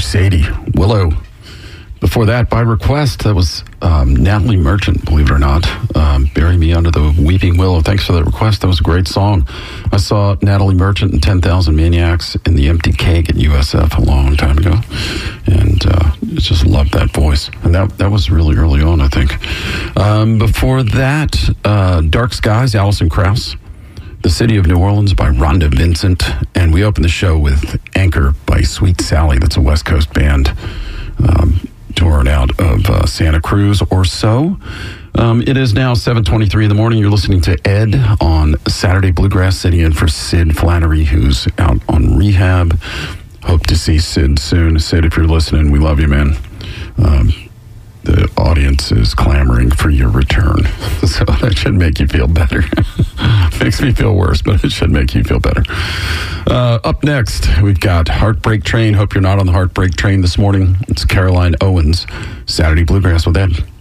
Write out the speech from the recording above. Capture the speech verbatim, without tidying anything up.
Sadie, Willow. Before that, by request, that was um, Natalie Merchant, believe it or not. Um, Bury Me Under the Weeping Willow. Thanks for that request. That was a great song. I saw Natalie Merchant and ten thousand Maniacs in the Empty Keg at U S F a long time ago. And uh, just loved that voice. And that that was really early on, I think. Um, before that, uh, Dark Skies, Alison Krauss. The City of New Orleans by Rhonda Vincent. And we opened the show with Anchor by Sweet Sally. That's a West Coast band. Um, touring out of uh, Santa Cruz or so. Um, it is now seven twenty-three in the morning. You're listening to Ed on Saturday Bluegrass, sitting in for Sid Flannery, who's out on rehab. Hope to see Sid soon. Sid, if you're listening, we love you, man. Um, the audience is clamoring for your return. So that should make you feel better. Makes me feel worse, but it should make you feel better. Uh, up next, we've got Heartbreak Train. Hope you're not on the Heartbreak Train this morning. It's Caroline Owens, Saturday Bluegrass with Ed.